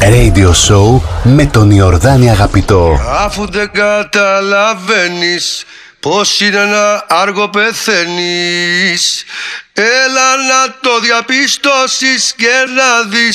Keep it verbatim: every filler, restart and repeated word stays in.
Radio Show με τον Ιορδάνη Αγαπητό. Αφού δεν καταλαβαίνεις πως είναι να άργο πεθαίνεις, έλα να το διαπιστώσεις και να δεις